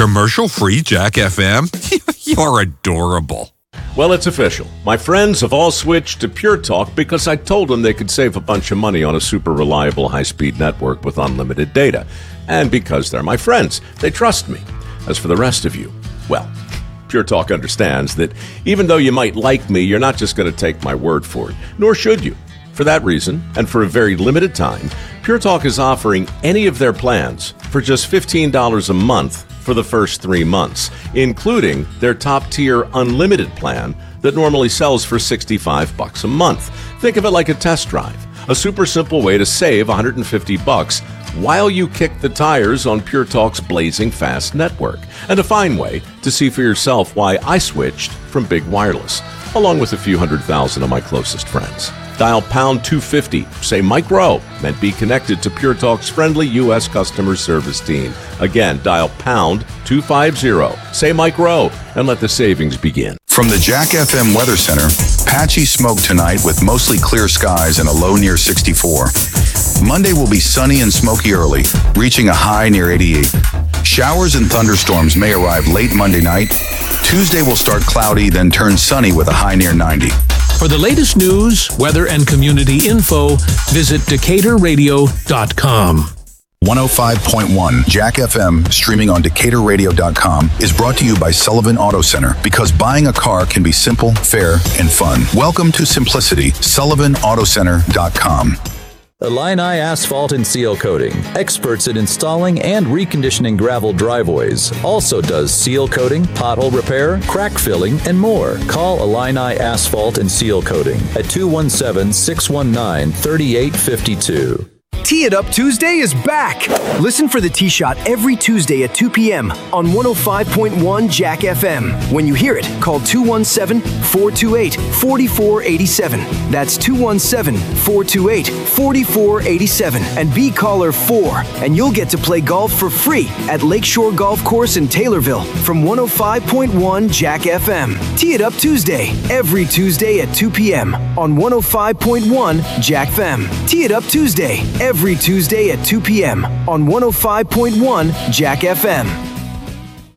Commercial-free Jack FM? You're adorable. Well, it's official. My friends have all switched to Pure Talk because I told them they could save a bunch of money on a super reliable high-speed network with unlimited data. And because they're my friends, they trust me. As for the rest of you, well, Pure Talk understands that even though you might like me, you're not just going to take my word for it, nor should you. For that reason, and for a very limited time, Pure Talk is offering any of their plans for just $15 a month for the first 3 months, including their top-tier unlimited plan that normally sells for $65 a month. Think of it like a test drive, a super simple way to save $150 while you kick the tires on Pure Talk's blazing fast network, and a fine way to see for yourself why I switched from Big Wireless, along with a few 100,000 of my closest friends. Dial pound 250, say Mike Rowe, and be connected to Pure Talk's friendly U.S. customer service team. Again, dial pound 250, say Mike Rowe, and let the savings begin. From the Jack FM Weather Center, patchy smoke tonight with mostly clear skies and a low near 64. Monday will be sunny and smoky early, reaching a high near 88. Showers and thunderstorms may arrive late Monday night. Tuesday will start cloudy, then turn sunny with a high near 90. For the latest news, weather, and community info, visit DecaturRadio.com. 105.1 Jack FM, streaming on DecaturRadio.com, is brought to you by Sullivan Auto Center, because buying a car can be simple, fair, and fun. Welcome to simplicity. SullivanAutoCenter.com. Illini Asphalt and Seal Coating, experts in installing and reconditioning gravel driveways. Also does seal coating, pothole repair, crack filling, and more. Call Illini Asphalt and Seal Coating at 217-619-3852. Tee It Up Tuesday is back. Listen for the Tee Shot every Tuesday at 2 p.m. on 105.1 Jack FM. When you hear it, call 217-428-4487. That's 217-428-4487 and be caller 4, and you'll get to play golf for free at Lakeshore Golf Course in Taylorville from 105.1 Jack FM. Tee It Up Tuesday every Tuesday at 2 p.m. on 105.1 Jack FM. Tee It Up Tuesday every Tuesday at 2 p.m. on 105.1 Jack FM.